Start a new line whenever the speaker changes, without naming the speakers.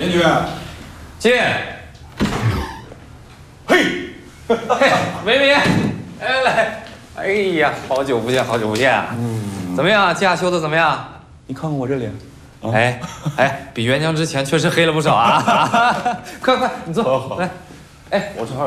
美女，
进。
嘿，
嘿，美美，哎来，哎呀，好久不见，好久不见啊！怎么样？假修的怎么样？
你看看我这脸，
哎哎，比元宵之前确实黑了不少啊！快快，你坐，来。哎，
我正好